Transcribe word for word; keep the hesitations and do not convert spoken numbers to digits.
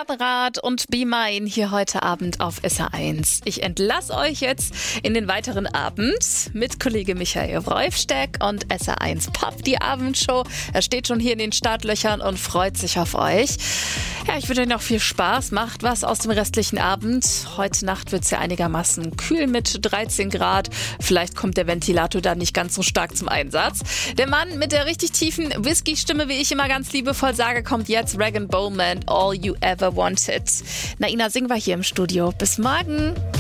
Stadtrat und Be Mine hier heute Abend auf S R eins. Ich entlasse euch jetzt in den weiteren Abend mit Kollege Michael Wolfsteck und S R eins Pop, die Abendshow. Er steht schon hier in den Startlöchern und freut sich auf euch. Ja, ich wünsche euch noch viel Spaß. Macht was aus dem restlichen Abend. Heute Nacht wird es ja einigermaßen kühl mit dreizehn Grad. Vielleicht kommt der Ventilator dann nicht ganz so stark zum Einsatz. Der Mann mit der richtig tiefen Whisky-Stimme, wie ich immer ganz liebevoll sage, kommt jetzt. Rag and Bowman, All You Ever Wanted. Naina, singen wir hier im Studio. Bis morgen.